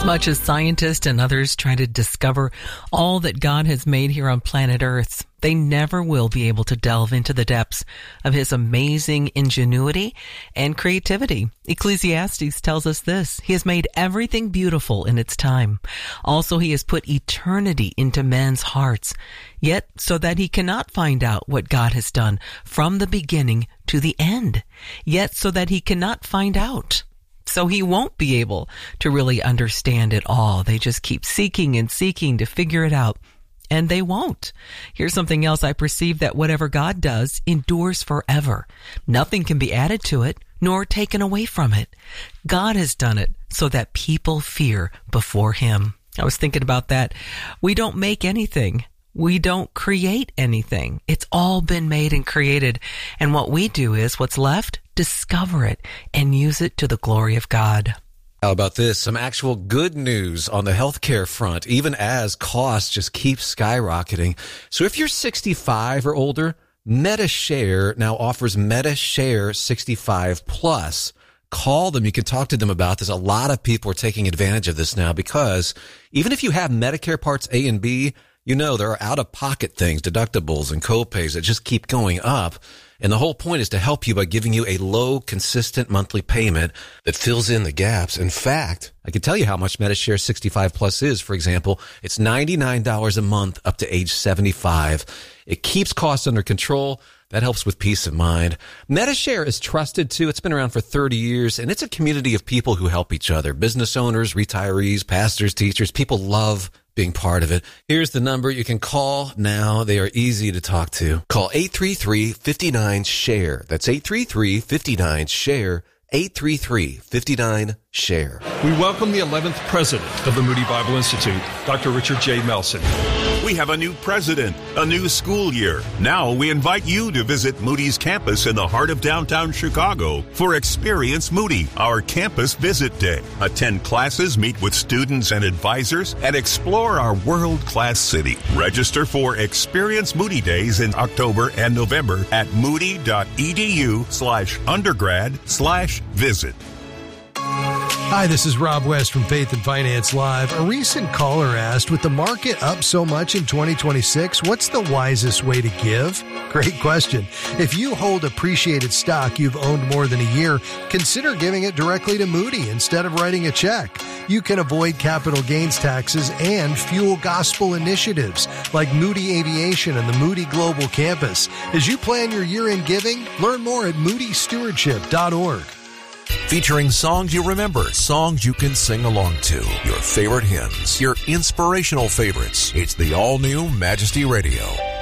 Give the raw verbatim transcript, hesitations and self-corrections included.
As much as scientists and others try to discover all that God has made here on planet Earth, they never will be able to delve into the depths of his amazing ingenuity and creativity. Ecclesiastes tells us this: he has made everything beautiful in its time. Also, he has put eternity into men's hearts, yet so that he cannot find out what God has done from the beginning to the end, yet so that he cannot find out. So he won't be able to really understand it all. They just keep seeking and seeking to figure it out, and they won't. Here's something else I perceive: that whatever God does endures forever. Nothing can be added to it, nor taken away from it. God has done it so that people fear before him. I was thinking about that. We don't make anything. We don't create anything. It's all been made and created. And what we do is, what's left? Discover it and use it to the glory of God. How about this? Some actual good news on the healthcare front, even as costs just keep skyrocketing. So if you're sixty-five or older, MediShare now offers MediShare sixty-five plus. Call them. You can talk to them about this. A lot of people are taking advantage of this now because even if you have Medicare Parts A and B, you know, there are out-of-pocket things, deductibles and copays that just keep going up. And the whole point is to help you by giving you a low, consistent monthly payment that fills in the gaps. In fact, I can tell you how much MediShare sixty-five plus is. For example, it's ninety-nine dollars a month up to age seventy-five. It keeps costs under control. That helps with peace of mind. MediShare is trusted, too. It's been around for thirty years, and it's a community of people who help each other. Business owners, retirees, pastors, teachers. People love being part of it. Here's the number you can call now. They are easy to talk to. Call eight three three, five nine, share. That's eight three three, five nine, share. eight three three, five nine, share. We welcome the eleventh president of the Moody Bible Institute, Doctor Richard J. Melson. We have a new president, a new school year. Now we invite you to visit Moody's campus in the heart of downtown Chicago for Experience Moody, our campus visit day. Attend classes, meet with students and advisors, and explore our world-class city. Register for Experience Moody Days in October and November at moody.edu slash undergrad slash visit. Hi, this is Rob West from Faith and Finance Live. A recent caller asked, with the market up so much in twenty twenty-six, what's the wisest way to give? Great question. If you hold appreciated stock you've owned more than a year, consider giving it directly to Moody instead of writing a check. You can avoid capital gains taxes and fuel gospel initiatives like Moody Aviation and the Moody Global Campus. As you plan your year-end giving, learn more at moody stewardship dot org. Featuring songs you remember, songs you can sing along to, your favorite hymns, your inspirational favorites. It's the all-new Majesty Radio.